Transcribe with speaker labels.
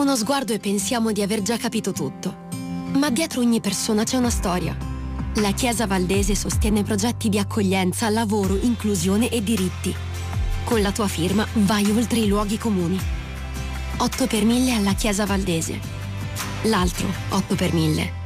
Speaker 1: Uno sguardo e pensiamo di aver già capito tutto. Ma dietro ogni persona c'è una storia. La Chiesa Valdese sostiene progetti di accoglienza, lavoro, inclusione e diritti. Con la tua firma vai oltre i luoghi comuni. 8 per 1000 alla Chiesa Valdese. L'altro 8 per 1000